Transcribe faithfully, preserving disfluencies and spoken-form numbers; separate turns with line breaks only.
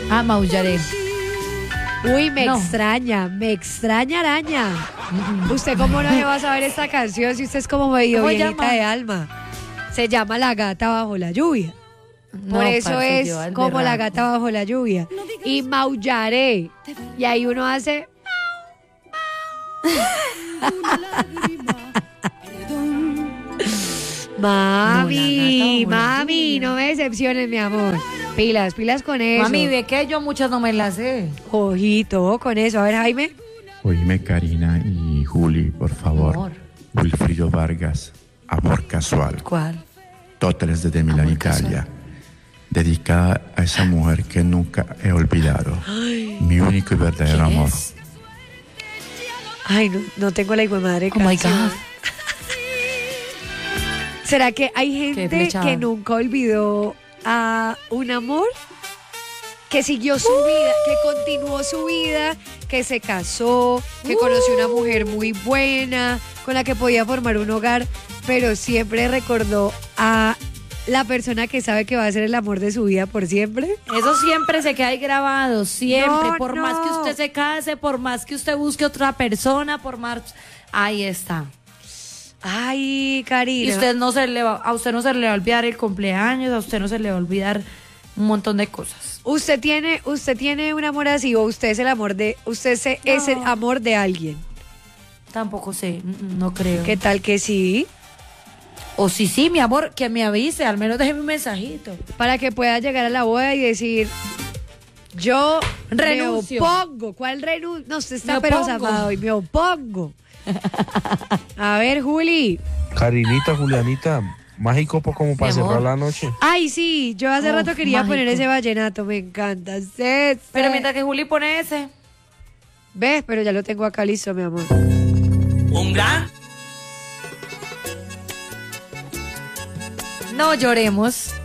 Ah, maullaré.
Uy, me
No.
extraña, me extraña araña. ¿Usted cómo no le va a saber esta canción si usted es como medio
¿Cómo
viejita
llama?
de alma? Se llama La Gata Bajo la Lluvia.
No,
Por eso
parce,
es
yo al
como La
berraco.
Gata Bajo la Lluvia. Y maullaré. Y ahí uno hace... Mami,
No, la gata bajo la
mami,
lluvia.
no me decepciones, mi amor. Pilas, pilas con eso.
Mami, ve que yo muchas no me las sé.
Ojito con eso. A ver, Jaime.
Oíme, Karina y Juli, por favor.
Amor.
Wilfrido Vargas, Amor Casual.
¿Cuál?
Totres desde Milán,
Amor
Italia.
Casual.
Dedicada a esa mujer que nunca he olvidado. Mi único y verdadero
¿Quién
amor.
es?
Ay, no, no tengo la hijo de madre
Oh my
canción.
God.
¿Será que hay gente
flechada.
que nunca olvidó a un amor? Que siguió su vida, que continuó su vida, que se casó, que conoció una mujer muy buena, con la que podía formar un hogar, pero siempre recordó a la persona que sabe que va a ser el amor de su vida por siempre.
Eso siempre se queda ahí grabado, siempre.
No,
por
no.
más que usted se case, por más que usted busque otra persona, por más... Ahí está.
Ay, Karina.
Y usted no se le va, a usted no se le va a olvidar el cumpleaños, a usted no se le va a olvidar un montón de cosas.
Usted tiene, usted tiene un amor así o usted es el amor de, usted se-
No.
es el amor de alguien.
Tampoco sé, mm, no creo.
¿Qué tal que sí?
O sí, sí, mi amor, que me avise, al menos déjeme un mensajito.
Para que pueda llegar a la boda y decir, yo
Renuncio.
me opongo. ¿Cuál renuncio? No, usted está
Me
pero
opongo.
zafado y me opongo. A ver, Juli.
Carinita, Julianita, mágico pues, como para
Mi amor.
cerrar la noche.
Ay, sí, yo hace
Uf,
rato quería
mágico.
poner ese vallenato, me encanta. César.
Pero mientras que Juli pone ese.
¿Ves? Pero ya lo tengo acá listo, mi amor.
Un gran
No lloremos.